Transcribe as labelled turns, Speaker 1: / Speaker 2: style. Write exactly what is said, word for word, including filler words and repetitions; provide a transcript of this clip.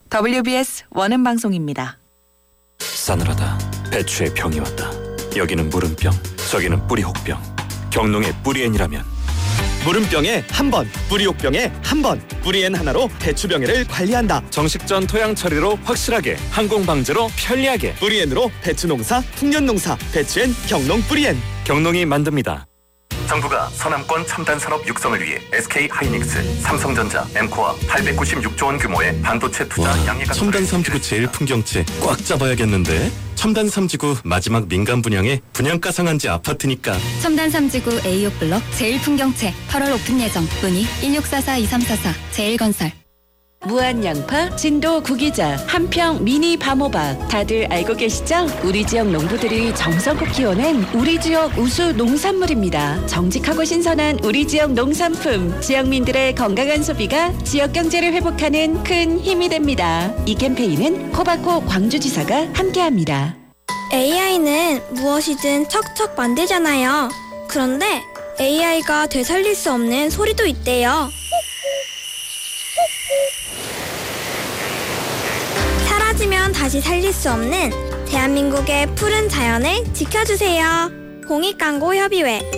Speaker 1: 더블유비에스 원음 방송입니다.
Speaker 2: 싸늘하다. 배추의 병이 왔다. 여기는 무름병, 저기는 뿌리혹병. 경농의 뿌리엔이라면
Speaker 3: 무름병에 한 번, 뿌리혹병에 한 번. 뿌리엔 하나로 배추병해를 관리한다.
Speaker 2: 정식전 토양 처리로 확실하게, 항공 방제로 편리하게.
Speaker 3: 뿌리엔으로 배추농사, 풍년농사, 배추엔 경농 뿌리엔.
Speaker 2: 경농이 만듭니다.
Speaker 4: 정부가 서남권 첨단산업 육성을 위해 에스케이하이닉스, 삼성전자, 엠코와 팔백구십육조 원 규모의 반도체 투자 양해가
Speaker 2: 첨단 삼지구 제일 풍경채 꽉 잡아야겠는데. 첨단 삼지구 마지막 민간 분양에 분양가 상한제 아파트니까.
Speaker 5: 첨단 삼지구 에이오 블럭 제일 풍경채 팔월 오픈 예정. 문의 일육사사 이삼사사 제일건설.
Speaker 6: 무한양파, 진도 구기자, 한평 미니 밤호박 다들 알고 계시죠? 우리 지역 농부들이 정성껏 키워낸 우리 지역 우수 농산물입니다. 정직하고 신선한 우리 지역 농산품, 지역민들의 건강한 소비가 지역 경제를 회복하는 큰 힘이 됩니다. 이 캠페인은 코바코 광주지사가 함께합니다.
Speaker 7: 에이아이는 무엇이든 척척 만들잖아요. 그런데 에이아이가 되살릴 수 없는 소리도 있대요. 사라지면 다시 살릴 수 없는 대한민국의 푸른 자연을 지켜주세요. 공익광고협의회